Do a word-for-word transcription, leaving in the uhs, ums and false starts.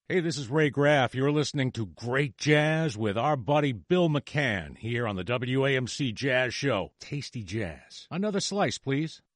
Hey, this is Ray Graff. You're listening to Great Jazz with our buddy Bill McCann here on the W A M C Jazz Show. Tasty jazz. Another slice, please.